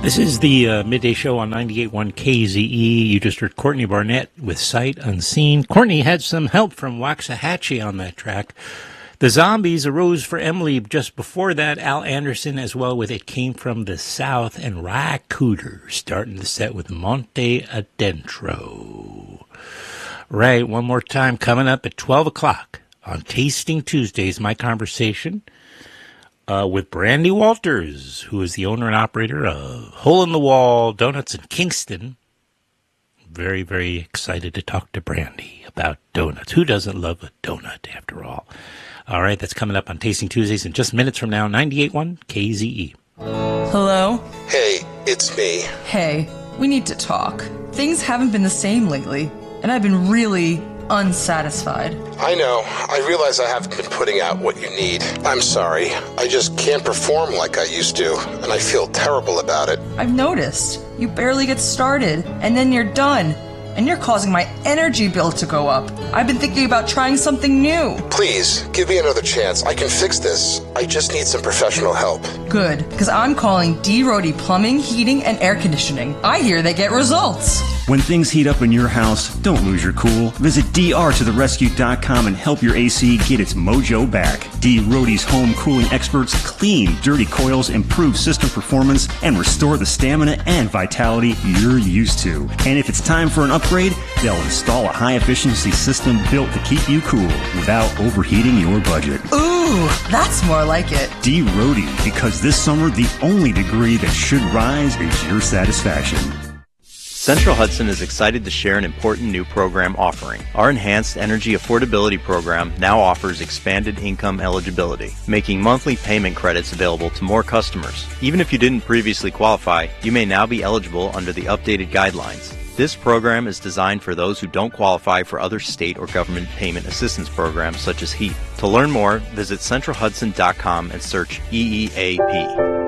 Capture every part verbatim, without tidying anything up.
This is the uh, midday show on ninety-eight point one K Z E. You just heard Courtney Barnett with Sight Unseen. Courtney had some help from Waxahachie on that track. The Zombies arose for Emily just before that. Al Anderson as well with It Came From the South. And Racooter starting the set with Monte Adentro. Right, one more time coming up at twelve o'clock on Tasting Tuesdays. My conversation Uh, with Brandy Walters, who is the owner and operator of Hole in the Wall Donuts in Kingston. Very, very excited to talk to Brandy about donuts. Who doesn't love a donut, after all? All right, that's coming up on Tasting Tuesdays in just minutes from now, ninety-eight point one K Z E. Hello? Hey, it's me. Hey, we need to talk. Things haven't been the same lately, and I've been really unsatisfied. I know. I realize I haven't been putting out what you need. I'm sorry. I just can't perform like I used to, and I feel terrible about it. I've noticed. You barely get started, and then you're done. And you're causing my energy bill to go up. I've been thinking about trying something new. Please, give me another chance. I can fix this. I just need some professional help. Good, because I'm calling D. Rody Plumbing, Heating, and Air Conditioning. I hear they get results. When things heat up in your house, don't lose your cool. Visit D R to the rescue dot com and help your A C get its mojo back. D. Rody's home cooling experts clean dirty coils, improve system performance, and restore the stamina and vitality you're used to. And if it's time for an upgrade, they'll install a high-efficiency system built to keep you cool without overheating your budget. Ooh, that's more like it. D. Rody, because this summer the only degree that should rise is your satisfaction. Central Hudson is excited to share an important new program offering. Our Enhanced Energy Affordability Program now offers expanded income eligibility, making monthly payment credits available to more customers. Even if you didn't previously qualify, you may now be eligible under the updated guidelines. This program is designed for those who don't qualify for other state or government payment assistance programs such as HEAP. To learn more, visit central hudson dot com and search E E A P.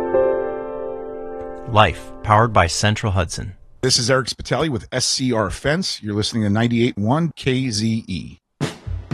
Life, powered by Central Hudson. This is Eric Spitali with S C R Fence. You're listening to ninety-eight point one K Z E.